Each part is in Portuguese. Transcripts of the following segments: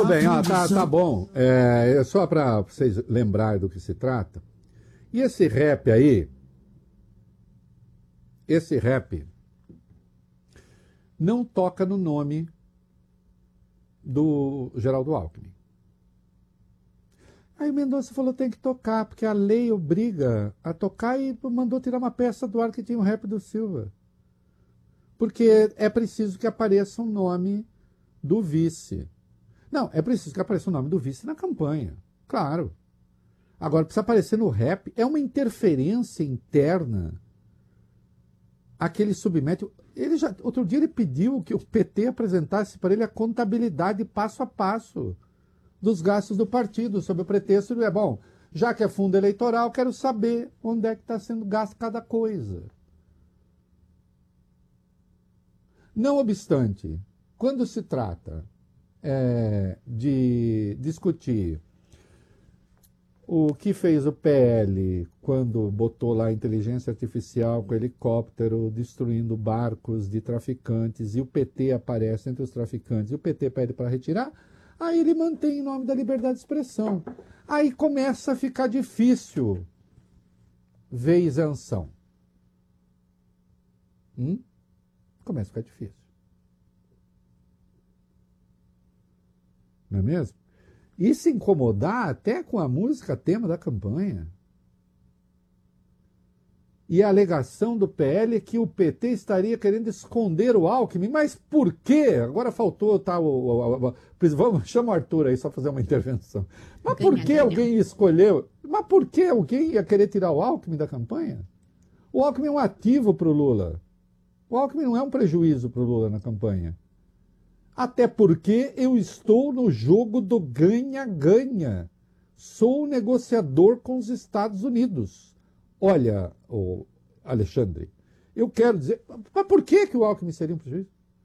Tudo bem, tá bom. Só para vocês lembrarem do que se trata. E esse rap não toca no nome do Geraldo Alckmin. Aí Mendonça falou, tem que tocar, porque a lei obriga a tocar e mandou tirar uma peça do ar que tinha o rap do Silva. Porque é preciso que apareça o nome do vice. Não, é preciso que apareça o nome do vice na campanha. Claro. Agora, precisa aparecer no rap. É uma interferência interna a que ele submete. Outro dia ele pediu que o PT apresentasse para ele a contabilidade passo a passo dos gastos do partido, sob o pretexto de, já que é fundo eleitoral, quero saber onde é que está sendo gasto cada coisa. Não obstante, quando se trata de discutir o que fez o PL quando botou lá a inteligência artificial com helicóptero destruindo barcos de traficantes e o PT aparece entre os traficantes e o PT pede para retirar, aí ele mantém em nome da liberdade de expressão. Aí começa a ficar difícil ver isenção. Começa a ficar difícil. Não é mesmo? E se incomodar até com a música tema da campanha. E a alegação do PL é que o PT estaria querendo esconder o Alckmin. Mas por quê? Agora faltou, vamos, chama o Arthur aí só fazer uma intervenção. Mas por que alguém escolheu? Mas por que alguém ia querer tirar o Alckmin da campanha? O Alckmin é um ativo para o Lula. O Alckmin não é um prejuízo para o Lula na campanha. Até porque eu estou no jogo do ganha-ganha. Sou negociador com os Estados Unidos. Olha, Alexandre, eu quero dizer... Mas por que o Alckmin seria um prejuízo?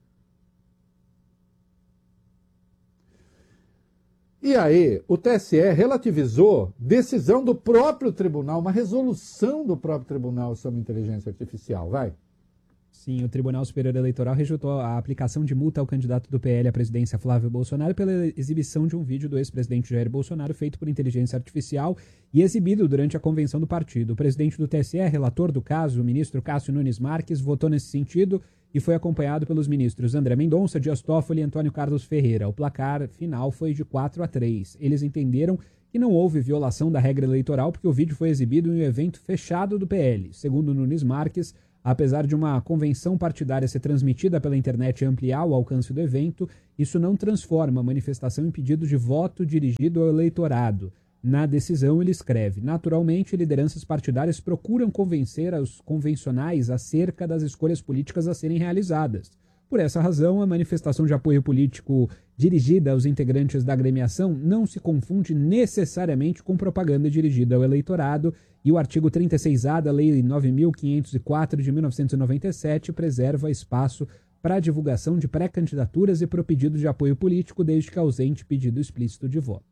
E aí, o TSE relativizou decisão do próprio tribunal, uma resolução do próprio tribunal sobre inteligência artificial. Vai. Sim, o Tribunal Superior Eleitoral rejeitou a aplicação de multa ao candidato do PL à presidência, Flávio Bolsonaro, pela exibição de um vídeo do ex-presidente Jair Bolsonaro feito por inteligência artificial e exibido durante a convenção do partido. O presidente do TSE, relator do caso, o ministro Cássio Nunes Marques, votou nesse sentido e foi acompanhado pelos ministros André Mendonça, Dias Toffoli e Antônio Carlos Ferreira. O placar final foi de 4-3. Eles entenderam que não houve violação da regra eleitoral porque o vídeo foi exibido em um evento fechado do PL. Segundo Nunes Marques, apesar de uma convenção partidária ser transmitida pela internet e ampliar o alcance do evento, isso não transforma a manifestação em pedido de voto dirigido ao eleitorado. Na decisão, ele escreve: naturalmente, lideranças partidárias procuram convencer os convencionais acerca das escolhas políticas a serem realizadas. Por essa razão, a manifestação de apoio político dirigida aos integrantes da agremiação não se confunde necessariamente com propaganda dirigida ao eleitorado, e o artigo 36A da Lei 9.504 de 1997 preserva espaço para a divulgação de pré-candidaturas e para o pedido de apoio político, desde que ausente pedido explícito de voto.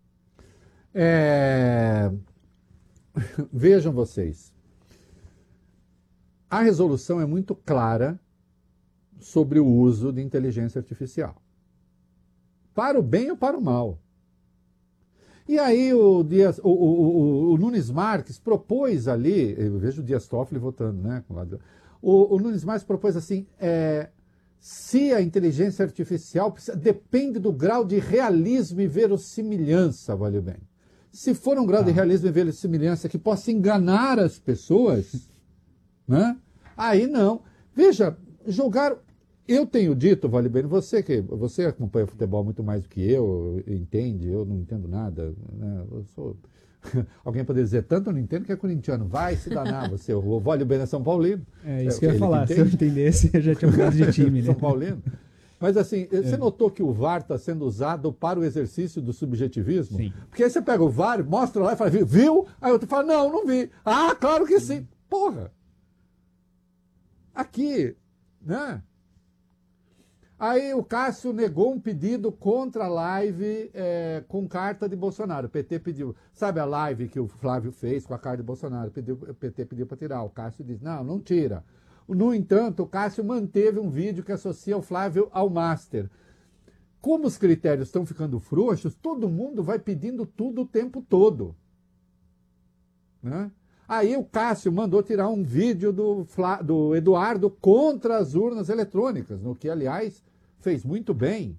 Vejam vocês, a resolução é muito clara sobre o uso de inteligência artificial, para o bem ou para o mal. E aí o Nunes Marques propôs ali, eu vejo o Dias Toffoli votando, né? O Nunes Marques propôs assim, se a inteligência artificial depende do grau de realismo e verossimilhança, vale bem. Se for um grau de realismo e verossimilhança que possa enganar as pessoas, né? Aí não. Veja, jogar... Eu tenho dito, vale bem, você acompanha futebol muito mais do que eu entende, eu não entendo nada, né? Alguém poderia dizer, tanto eu não entendo que é corintiano, vai se danar você, o vale bem é São Paulino. É isso que eu ia falar, se eu entendesse, eu já tinha mudado de time, né? São Paulino. Mas assim, você notou que o VAR está sendo usado para o exercício do subjetivismo? Sim. Porque aí você pega o VAR, mostra lá e fala, viu? Aí outro fala, não vi. Ah, claro que sim. Porra! Aqui, né? Aí o Cássio negou um pedido contra a live com carta de Bolsonaro. O PT pediu, sabe a live que o Flávio fez com a carta de Bolsonaro? O PT pediu para tirar. O Cássio disse, não tira. No entanto, o Cássio manteve um vídeo que associa o Flávio ao Master. como os critérios estão ficando frouxos, todo mundo vai pedindo tudo o tempo todo. Né? Aí o Cássio mandou tirar um vídeo do Eduardo contra as urnas eletrônicas, no que, aliás, fez muito bem.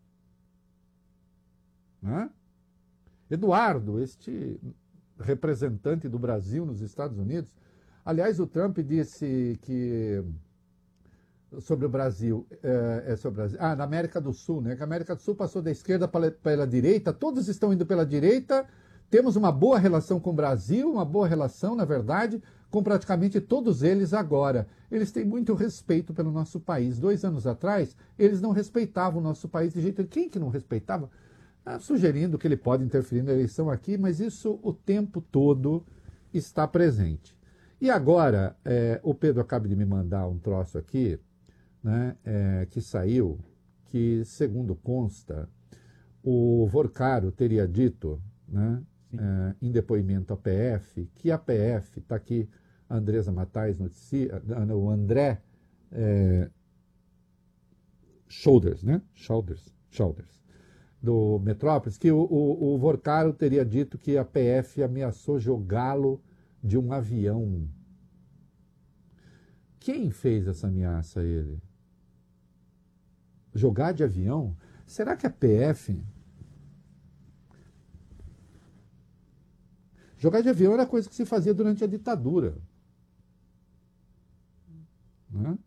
Né? Eduardo, este representante do Brasil nos Estados Unidos, aliás, o Trump disse que sobre o Brasil, na América do Sul, né? Que a América do Sul passou da esquerda pela direita, todos estão indo pela direita, temos uma boa relação com o Brasil, uma boa relação, na verdade, com praticamente todos eles agora. Eles têm muito respeito pelo nosso país. 2 anos atrás, eles não respeitavam o nosso país de jeito nenhum. Quem que não respeitava? Sugerindo que ele pode interferir na eleição aqui, mas isso o tempo todo está presente. E agora, o Pedro acaba de me mandar um troço aqui, né, que saiu, que, segundo consta, o Vorcaro teria dito, né, em depoimento à PF, que a PF, está aqui a Andresa Matais noticia, o André Shoulders, né? Shoulders, do Metrópolis, que o Vorcaro teria dito que a PF ameaçou jogá-lo de um avião. Quem fez essa ameaça a ele? Jogar de avião? Será que a PF... Jogar de avião era coisa que se fazia durante a ditadura. Né?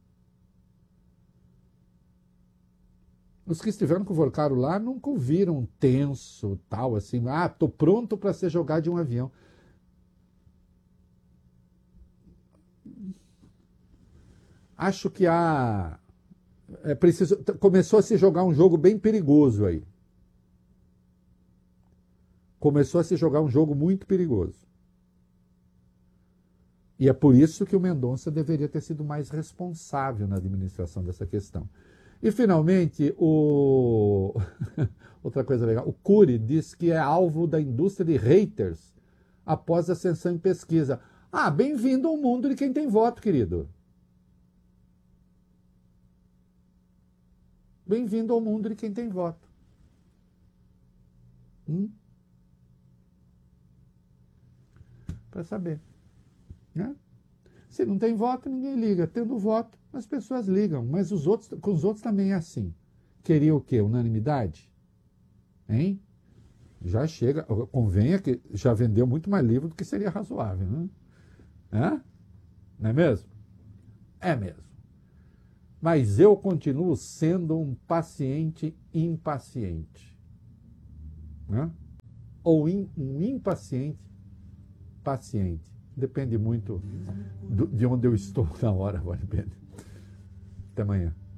Os que estiveram com o Vorcaro lá nunca ouviram tenso, tal, assim, estou pronto para ser jogado de um avião. Acho que começou a se jogar um jogo bem perigoso aí. Começou a se jogar um jogo muito perigoso. E é por isso que o Mendonça deveria ter sido mais responsável na administração dessa questão. E, finalmente, outra coisa legal, o Cury diz que é alvo da indústria de haters após a ascensão em pesquisa. Bem-vindo ao mundo de quem tem voto, querido. Bem-vindo ao mundo de quem tem voto. Para saber. Né? Se não tem voto, ninguém liga. Tendo voto, as pessoas ligam. Mas com os outros também é assim. Queria o quê? Unanimidade? Hein? Já chega. Convenha que já vendeu muito mais livro do que seria razoável. Né? Não é mesmo? É mesmo. Mas eu continuo sendo um paciente impaciente. Né? Ou um impaciente paciente. Depende muito de onde eu estou na hora, vale a pena. Até amanhã.